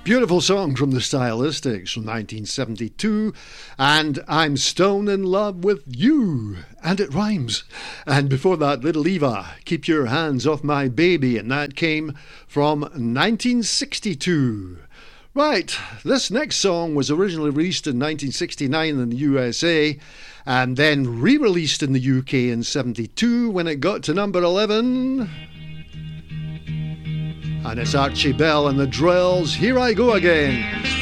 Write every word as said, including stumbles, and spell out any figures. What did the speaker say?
Beautiful song from the Stylistics from nineteen seventy-two, and I'm Stone in Love with You, and it rhymes. And before that, Little Eva, Keep Your Hands Off My Baby, and that came from nineteen sixty-two. Right, this next song was originally released in nineteen sixty-nine in the U S A, and then re-released in the U K in seventy-two when it got to number eleven. And it's Archie Bell and the Drills, Here I Go Again.